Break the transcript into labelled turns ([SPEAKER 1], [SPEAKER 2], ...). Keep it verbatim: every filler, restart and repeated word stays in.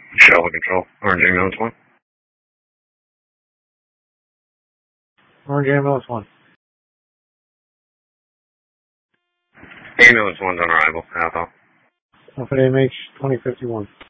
[SPEAKER 1] Shelter Control. Orange Ambulance one.
[SPEAKER 2] Orange Ambulance one.
[SPEAKER 1] Ambulance one's on arrival. Alpha.
[SPEAKER 2] Alpha M H twenty fifty-one.